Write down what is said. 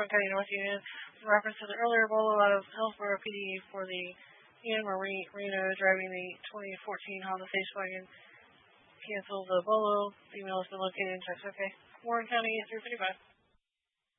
Warren County, North Union, in reference to the earlier Bolo out of Hillsborough PD for the Ian Marino driving the 2014 Honda Stage Wagon. Cancel the Bolo. The email has been located in text. Okay. Warren County 355.